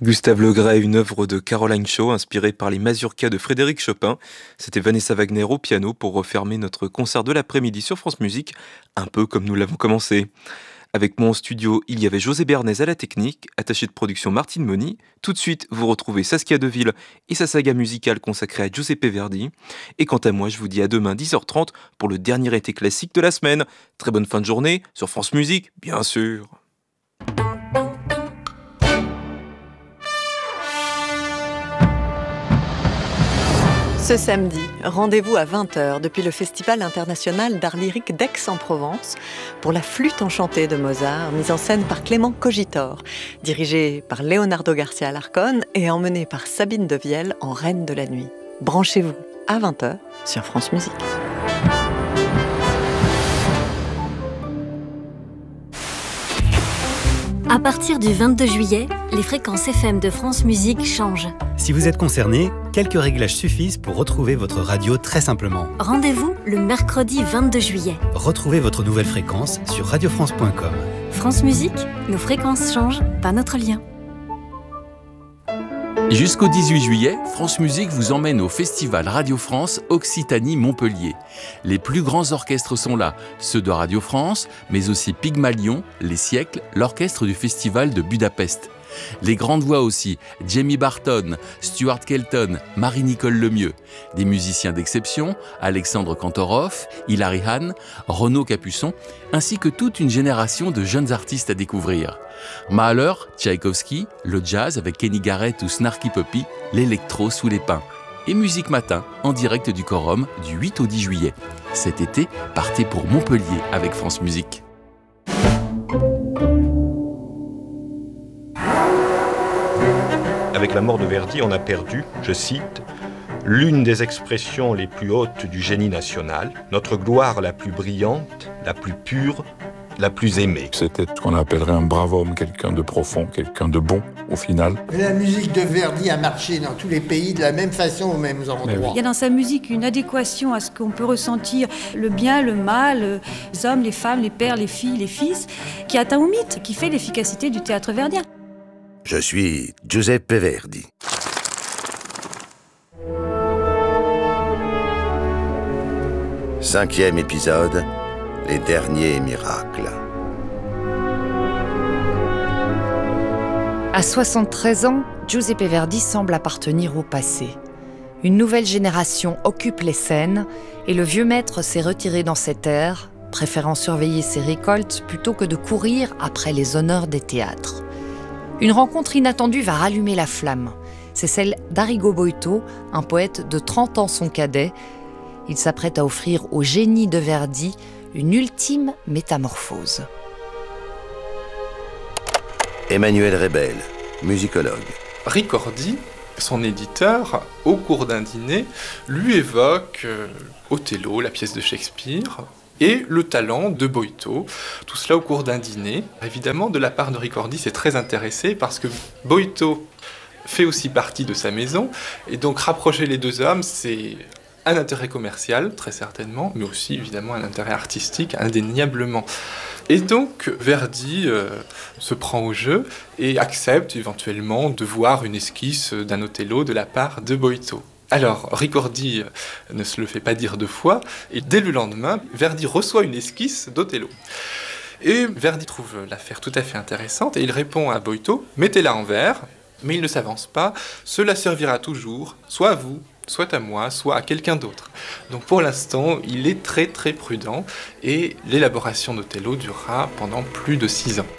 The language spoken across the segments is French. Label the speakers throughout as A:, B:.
A: Gustave Le Gray, une œuvre de Caroline Shaw inspirée par les mazurkas de Frédéric Chopin. C'était Vanessa Wagner au piano pour refermer notre concert de l'après-midi sur France Musique, un peu comme nous l'avons commencé. Avec moi en studio, il y avait José Bernays à la technique, attaché de production Martine Moni. Tout de suite, vous retrouvez Saskia Deville et sa saga musicale consacrée à Giuseppe Verdi. Et quant à moi, je vous dis à demain 10h30 pour le dernier été classique de la semaine. Très bonne fin de journée sur France Musique, bien sûr.
B: Ce samedi, rendez-vous à 20h depuis le Festival international d'art lyrique d'Aix-en-Provence pour la flûte enchantée de Mozart, mise en scène par Clément Cogitor, dirigée par Leonardo Garcia Alarcón et emmenée par Sabine Devielle en reine de la nuit. Branchez-vous à 20h sur France Musique.
C: À partir du 22 juillet, les fréquences FM de France Musique changent.
D: Si vous êtes concerné, quelques réglages suffisent pour retrouver votre radio très simplement.
C: Rendez-vous le mercredi 22 juillet.
D: Retrouvez votre nouvelle fréquence sur radiofrance.com.
C: France Musique, nos fréquences changent, pas notre lien.
E: Jusqu'au 18 juillet, France Musique vous emmène au Festival Radio France Occitanie-Montpellier. Les plus grands orchestres sont là, ceux de Radio France, mais aussi Pygmalion, Les Siècles, l'orchestre du Festival de Budapest. Les grandes voix aussi, Jamie Barton, Stuart Kelton, Marie-Nicole Lemieux. Des musiciens d'exception, Alexandre Kantorov, Hilary Hahn, Renaud Capuçon, ainsi que toute une génération de jeunes artistes à découvrir. Mahler, Tchaïkovski, le jazz avec Kenny Garrett ou Snarky Puppy, l'électro sous les pins. Et Musique Matin, en direct du Quorum, du 8 au 10 juillet. Cet été, partez pour Montpellier avec France Musique.
F: Avec la mort de Verdi, on a perdu, je cite, « l'une des expressions les plus hautes du génie national, notre gloire la plus brillante, la plus pure, la plus aimée. »
G: C'était ce qu'on appellerait un brave homme, quelqu'un de profond, quelqu'un de bon, au final.
H: La musique de Verdi a marché dans tous les pays de la même façon, aux mêmes endroits.
I: Il y a dans sa musique une adéquation à ce qu'on peut ressentir, le bien, le mal, les hommes, les femmes, les pères, les filles, les fils, qui atteint au mythe, qui fait l'efficacité du théâtre verdien.
J: Je suis Giuseppe Verdi. Cinquième épisode, les derniers miracles.
K: À 73 ans, Giuseppe Verdi semble appartenir au passé. Une nouvelle génération occupe les scènes et le vieux maître s'est retiré dans ses terres, préférant surveiller ses récoltes plutôt que de courir après les honneurs des théâtres. Une rencontre inattendue va rallumer la flamme. C'est celle d'Arrigo Boito, un poète de 30 ans son cadet. Il s'apprête à offrir au génie de Verdi une ultime métamorphose.
J: Emmanuel Rebel, musicologue.
L: Ricordi, son éditeur, au cours d'un dîner, lui évoque Othello, la pièce de Shakespeare, et le talent de Boito. Tout cela au cours d'un dîner. Évidemment, de la part de Ricordi, c'est très intéressé parce que Boito fait aussi partie de sa maison. Et donc, rapprocher les deux hommes, c'est un intérêt commercial, très certainement, mais aussi, évidemment, un intérêt artistique, indéniablement. Et donc, Verdi se prend au jeu et accepte éventuellement de voir une esquisse d'un Othello de la part de Boito. Alors, Ricordi ne se le fait pas dire deux fois, et dès le lendemain, Verdi reçoit une esquisse d'Othello. Et Verdi trouve l'affaire tout à fait intéressante, et il répond à Boito, « Mettez-la en vers », mais il ne s'avance pas, « Cela servira toujours, soit à vous, soit à moi, soit à quelqu'un d'autre. » Donc pour l'instant, il est très très prudent, et l'élaboration d'Othello durera pendant plus de 6 ans.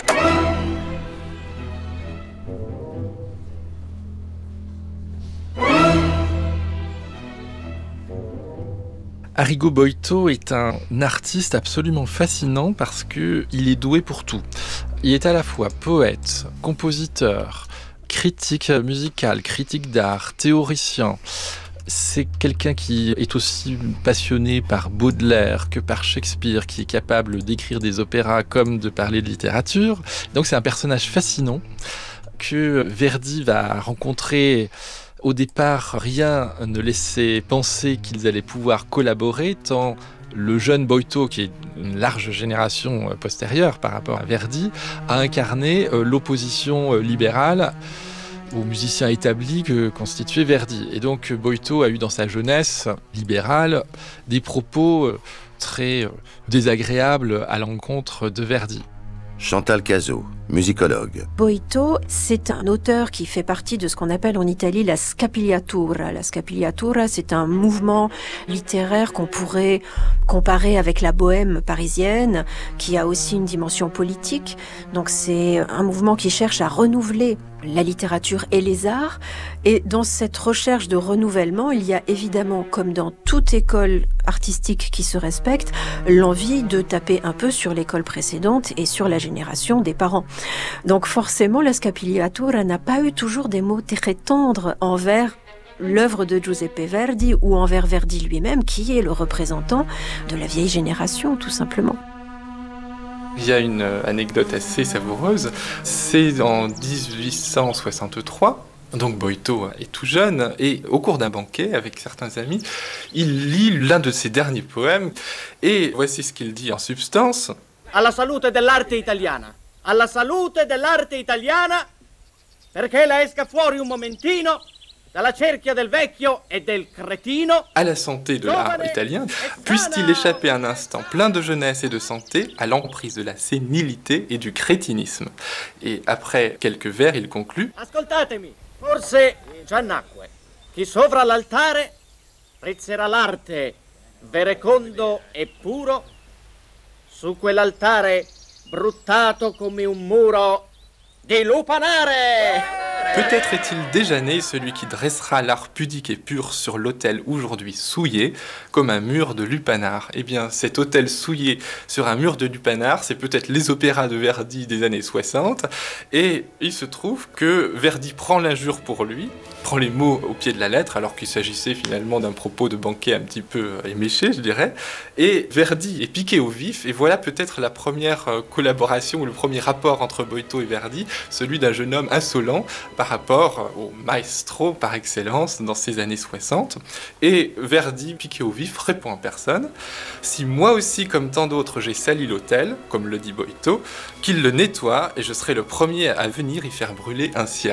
M: Arrigo Boito est un artiste absolument fascinant parce qu'il est doué pour tout. Il est à la fois poète, compositeur, critique musical, critique d'art, théoricien. C'est quelqu'un qui est aussi passionné par Baudelaire que par Shakespeare, qui est capable d'écrire des opéras comme de parler de littérature. Donc c'est un personnage fascinant que Verdi va rencontrer. Au départ, rien ne laissait penser qu'ils allaient pouvoir collaborer, tant le jeune Boito, qui est une large génération postérieure par rapport à Verdi, a incarné l'opposition libérale. aux musiciens établis que constituait Verdi. Et donc Boito a eu dans sa jeunesse libérale des propos très désagréables à l'encontre de Verdi.
J: Chantal Cazot, musicologue.
N: Boito, c'est un auteur qui fait partie de ce qu'on appelle en Italie la scapigliatura. La scapigliatura, c'est un mouvement littéraire qu'on pourrait comparer avec la bohème parisienne, qui a aussi une dimension politique. Donc c'est un mouvement qui cherche à renouveler la littérature et les arts. Et dans cette recherche de renouvellement, il y a évidemment, comme dans toute école artistique qui se respecte, l'envie de taper un peu sur l'école précédente et sur la génération des parents. Donc forcément, la scapigliatura n'a pas eu toujours des mots très tendres envers l'œuvre de Giuseppe Verdi ou envers Verdi lui-même, qui est le représentant de la vieille génération, tout simplement.
L: Il y a une anecdote assez savoureuse, c'est en 1863, donc Boito est tout jeune, et au cours d'un banquet avec certains amis, il lit l'un de ses derniers poèmes, et voici ce qu'il dit en substance.
O: Alla salute dell'arte italiana, alla salute dell'arte italiana, perché la esca fuori un momentino, dalla cerchia del vecchio e del cretino.
L: À la santé de l'art italien, puisse-t-il échapper un instant plein de jeunesse et de santé à l'emprise de la sénilité et du crétinisme. Et après quelques vers, il conclut.
O: Ascoltatemi, forse già nacque, chi sovra l'altare prezzerà l'arte verecondo e puro, su quell'altare bruttato come un muro di lupanare.
L: Peut-être est-il déjà né celui qui dressera l'art pudique et pur sur l'autel aujourd'hui souillé, comme un mur de lupanar. Eh bien, cet autel souillé sur un mur de lupanar, c'est peut-être les opéras de Verdi des années 60. Et il se trouve que Verdi prend l'injure pour lui, prend les mots au pied de la lettre, alors qu'il s'agissait finalement d'un propos de banquet un petit peu éméché, je dirais. Et Verdi est piqué au vif, et voilà peut-être la première collaboration, ou le premier rapport entre Boito et Verdi, celui d'un jeune homme insolent, par rapport au maestro par excellence dans ces années 60. Et Verdi, piqué au vif, répond en personne « Si moi aussi, comme tant d'autres, j'ai sali l'autel, comme le dit Boito, qu'il le nettoie et je serai le premier à venir y faire brûler un cierge. »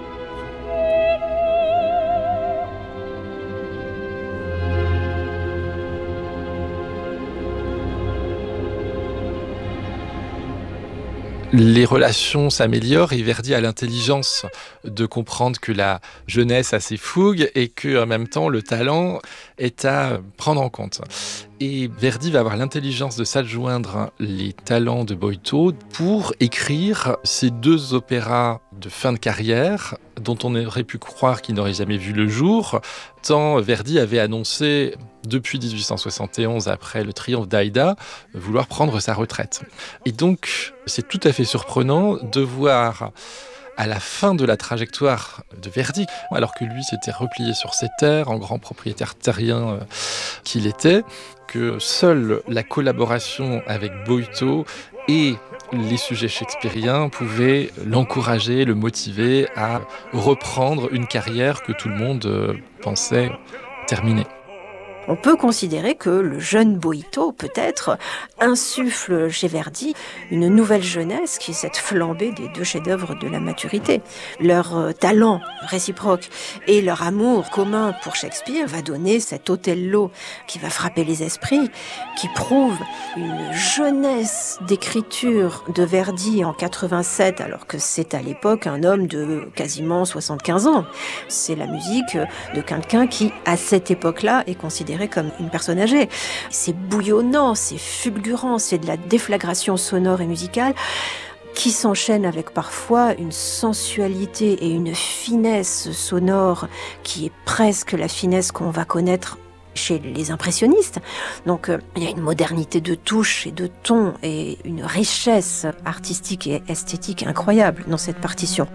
M: Les relations s'améliorent et Verdi a l'intelligence de comprendre que la jeunesse a ses fougues et qu'en même temps le talent est à prendre en compte. Et Verdi va avoir l'intelligence de s'adjoindre les talents de Boito pour écrire ces deux opéras de fin de carrière dont on aurait pu croire qu'ils n'auraient jamais vu le jour, tant Verdi avait annoncé depuis 1871, après le triomphe d'Aïda, vouloir prendre sa retraite. Et donc, c'est tout à fait surprenant de voir à la fin de la trajectoire de Verdi, alors que lui s'était replié sur ses terres, en grand propriétaire terrien qu'il était, que seule la collaboration avec Boito et les sujets shakespeariens pouvaient l'encourager, le motiver à reprendre une carrière que tout le monde pensait terminée.
N: On peut considérer que le jeune Boito, peut-être, insuffle chez Verdi une nouvelle jeunesse qui est cette flambée des deux chefs-d'œuvre de la maturité. Leur talent réciproque et leur amour commun pour Shakespeare va donner cet Othello qui va frapper les esprits, qui prouve une jeunesse d'écriture de Verdi en 87, alors que c'est à l'époque un homme de quasiment 75 ans. C'est la musique de quelqu'un qui, à cette époque-là, est considéré comme une personne âgée. C'est bouillonnant, c'est fulgurant, c'est de la déflagration sonore et musicale qui s'enchaîne avec parfois une sensualité et une finesse sonore qui est presque la finesse qu'on va connaître chez les impressionnistes. Donc il y a une modernité de touche et de ton et une richesse artistique et esthétique incroyable dans cette partition.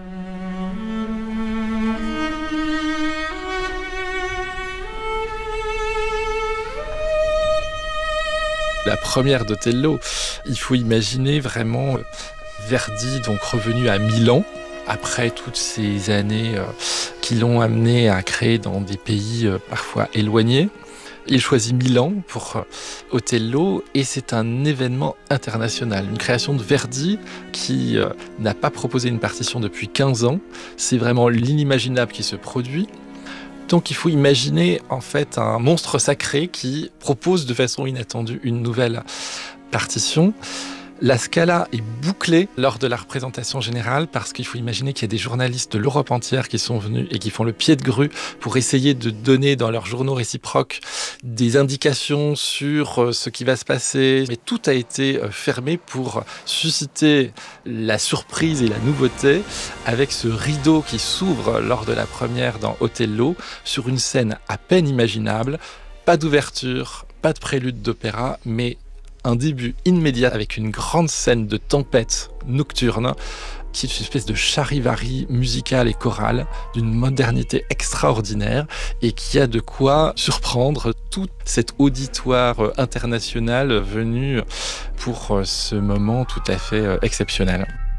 M: La première d'Othello, il faut imaginer vraiment Verdi donc revenu à Milan après toutes ces années qui l'ont amené à créer dans des pays parfois éloignés. Il choisit Milan pour Othello et c'est un événement international, une création de Verdi qui n'a pas proposé une partition depuis 15 ans. C'est vraiment l'inimaginable qui se produit. Donc il faut imaginer en fait un monstre sacré qui propose de façon inattendue une nouvelle partition. La Scala est bouclée lors de la représentation générale parce qu'il faut imaginer qu'il y a des journalistes de l'Europe entière qui sont venus et qui font le pied de grue pour essayer de donner dans leurs journaux réciproques des indications sur ce qui va se passer. Mais tout a été fermé pour susciter la surprise et la nouveauté avec ce rideau qui s'ouvre lors de la première dans Othello sur une scène à peine imaginable. Pas d'ouverture, pas de prélude d'opéra, mais un début immédiat avec une grande scène de tempête nocturne qui est une espèce de charivari musical et choral d'une modernité extraordinaire et qui a de quoi surprendre tout cet auditoire international venu pour ce moment tout à fait exceptionnel.